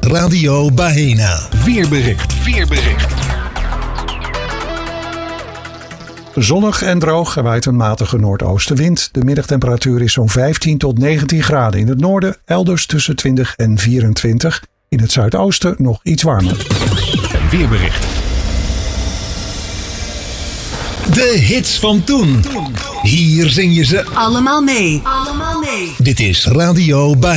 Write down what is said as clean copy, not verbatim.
Radio Baena. Weerbericht. Zonnig en droog, er waait een matige noordoostenwind. De middagtemperatuur is zo'n 15 tot 19 graden in het noorden, elders tussen 20 en 24. In het zuidoosten nog iets warmer. Een weerbericht. De hits van toen. Hier zing je ze allemaal mee. Dit is Radio Baena.